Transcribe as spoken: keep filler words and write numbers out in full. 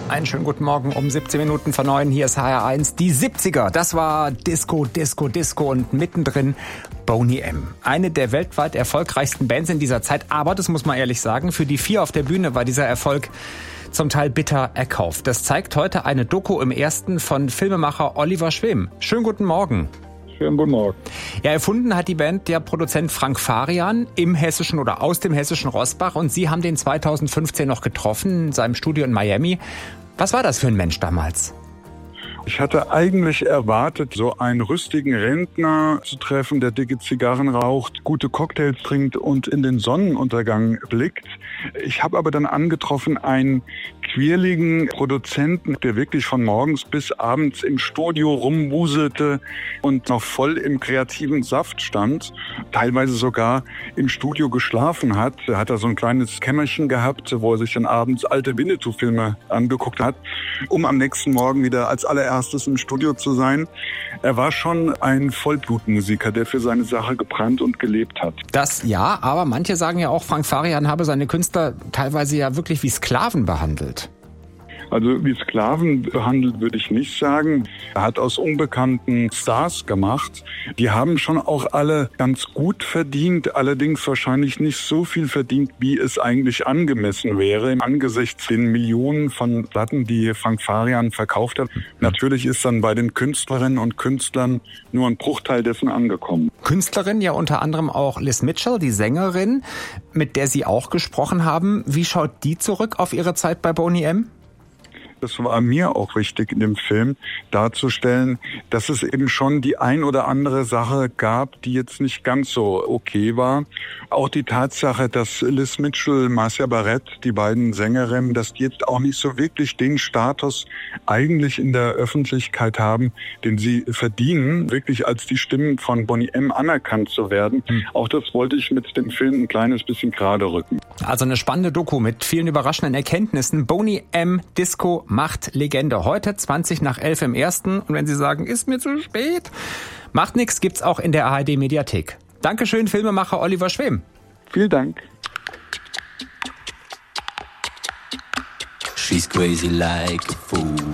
Einen schönen guten Morgen um siebzehn Minuten vor neun. Hier ist H R eins. Die siebziger, das war Disco, Disco, Disco und mittendrin Boney M. Eine der weltweit erfolgreichsten Bands in dieser Zeit. Aber, das muss man ehrlich sagen, für die vier auf der Bühne war dieser Erfolg zum Teil bitter erkauft. Das zeigt heute eine Doku im Ersten von Filmemacher Oliver Schwem. Schönen guten Morgen. Schönen guten Morgen. Ja, erfunden hat die Band der Produzent Frank Farian im hessischen oder aus dem hessischen Roßbach. Und Sie haben den zweitausendfünfzehn noch getroffen in seinem Studio in Miami. Was war das für ein Mensch damals? Ich hatte eigentlich erwartet, so einen rüstigen Rentner zu treffen, der dicke Zigarren raucht, gute Cocktails trinkt und in den Sonnenuntergang blickt. Ich habe aber dann angetroffen einen quirligen Produzenten, der wirklich von morgens bis abends im Studio rumwuselte und noch voll im kreativen Saft stand, teilweise sogar im Studio geschlafen hat. Er hat da so ein kleines Kämmerchen gehabt, wo er sich dann abends alte Winnetou-Filme angeguckt hat, um am nächsten Morgen wieder als allererstes im Studio zu sein. Er war schon ein Vollblutmusiker, der für seine Sache gebrannt und gelebt hat. Das ja, aber manche sagen ja auch, Frank Farian habe seine Künstler teilweise ja wirklich wie Sklaven behandelt. Also wie Sklaven behandelt, würde ich nicht sagen. Er hat aus unbekannten Stars gemacht. Die haben schon auch alle ganz gut verdient, allerdings wahrscheinlich nicht so viel verdient, wie es eigentlich angemessen wäre, angesichts den Millionen von Platten, die Frank Farian verkauft hat. Natürlich ist dann bei den Künstlerinnen und Künstlern nur ein Bruchteil dessen angekommen. Künstlerin ja unter anderem auch Liz Mitchell, die Sängerin, mit der Sie auch gesprochen haben. Wie schaut die zurück auf ihre Zeit bei Boney M? Das war mir auch wichtig in dem Film darzustellen, dass es eben schon die ein oder andere Sache gab, die jetzt nicht ganz so okay war. Auch die Tatsache, dass Liz Mitchell, Marcia Barrett, die beiden Sängerinnen, dass die jetzt auch nicht so wirklich den Status eigentlich in der Öffentlichkeit haben, den sie verdienen, wirklich als die Stimmen von Boney M anerkannt zu werden. Mhm. Auch das wollte ich mit dem Film ein kleines bisschen gerade rücken. Also eine spannende Doku mit vielen überraschenden Erkenntnissen. Boney M. Disco macht Legende. Heute zwanzig nach elf im Ersten. Und wenn Sie sagen, ist mir zu spät, macht nichts, gibt's auch in der A R D Mediathek. Dankeschön, Filmemacher Oliver Schwem. Vielen Dank. She's crazy like a fool.